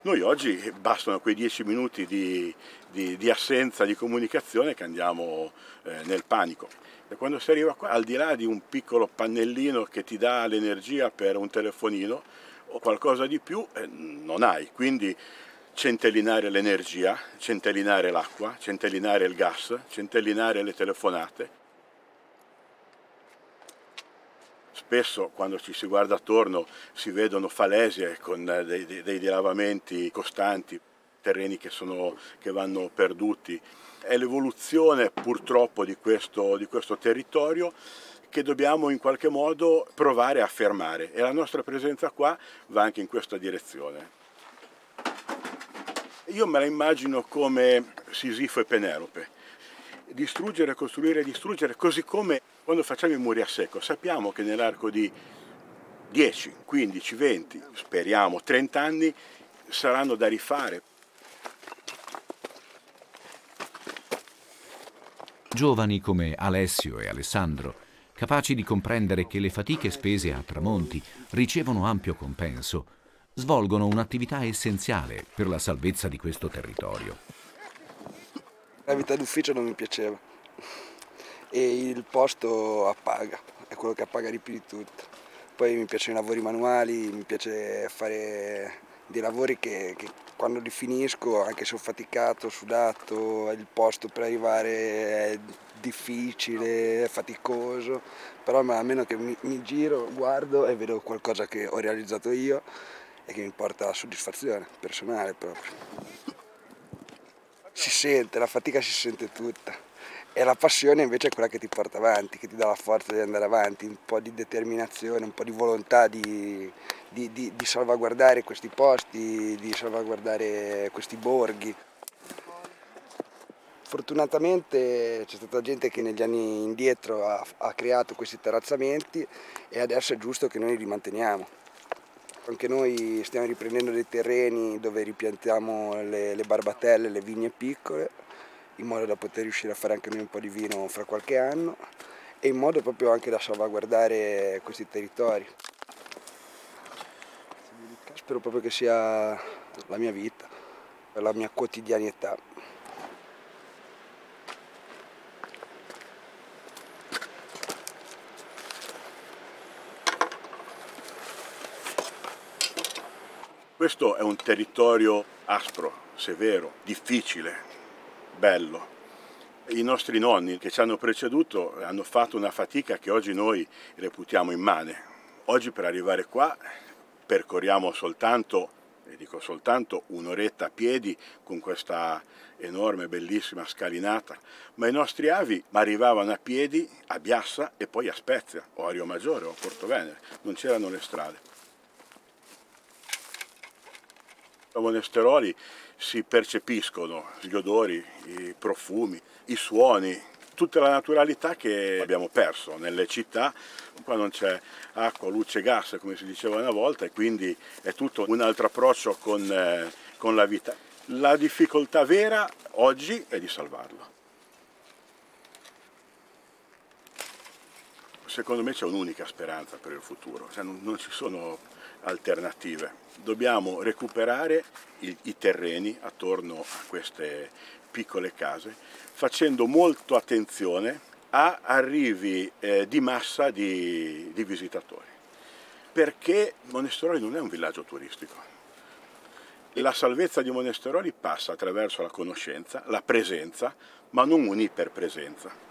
Noi oggi bastano quei 10 minuti di assenza di comunicazione che andiamo nel panico. E quando si arriva qua, al di là di un piccolo pannellino che ti dà l'energia per un telefonino o qualcosa di più, non hai. Quindi centellinare l'energia, centellinare l'acqua, centellinare il gas, centellinare le telefonate. Spesso quando ci si guarda attorno si vedono falesie con dei dilavamenti costanti, terreni che vanno perduti. È l'evoluzione purtroppo di questo territorio che dobbiamo in qualche modo provare a fermare, e la nostra presenza qua va anche in questa direzione. Io me la immagino come Sisifo e Penelope. Distruggere, costruire, distruggere, così come quando facciamo i muri a secco sappiamo che nell'arco di 10, 15, 20, speriamo 30 anni saranno da rifare. Giovani come Alessio e Alessandro, capaci di comprendere che le fatiche spese a Tramonti ricevono ampio compenso, svolgono un'attività essenziale per la salvezza di questo territorio. La vita d'ufficio non mi piaceva e il posto appaga, è quello che appaga di più di tutto. Poi mi piacciono i lavori manuali, mi piace fare dei lavori che quando li finisco, anche se ho faticato, sudato, il posto per arrivare è difficile, è faticoso, però almeno che mi giro, guardo e vedo qualcosa che ho realizzato io e che mi porta soddisfazione personale proprio. Si sente, la fatica si sente tutta e la passione invece è quella che ti porta avanti, che ti dà la forza di andare avanti, un po' di determinazione, un po' di volontà di salvaguardare questi posti, di salvaguardare questi borghi. Fortunatamente c'è stata gente che negli anni indietro ha creato questi terrazzamenti e adesso è giusto che noi li manteniamo. Anche noi stiamo riprendendo dei terreni dove ripiantiamo le barbatelle, le vigne piccole, in modo da poter riuscire a fare anche noi un po' di vino fra qualche anno e in modo proprio anche da salvaguardare questi territori. Spero proprio che sia la mia vita, la mia quotidianità. Questo è un territorio aspro, severo, difficile, bello. I nostri nonni che ci hanno preceduto hanno fatto una fatica che oggi noi reputiamo immane. Oggi per arrivare qua percorriamo soltanto, e dico soltanto, un'oretta a piedi con questa enorme, bellissima scalinata, ma i nostri avi arrivavano a piedi a Biassa e poi a Spezia, o a Rio Maggiore, o a Portovenere, non c'erano le strade. A Monesteroli si percepiscono gli odori, i profumi, i suoni, tutta la naturalità che abbiamo perso nelle città. Qua non c'è acqua, luce, gas, come si diceva una volta, e quindi è tutto un altro approccio con la vita. La difficoltà vera oggi è di salvarlo. Secondo me c'è un'unica speranza per il futuro, cioè non ci sono alternative. Dobbiamo recuperare i terreni attorno a queste piccole case, facendo molta attenzione a arrivi di massa di visitatori, perché Monesteroli non è un villaggio turistico. La salvezza di Monesteroli passa attraverso la conoscenza, la presenza, ma non un'iperpresenza.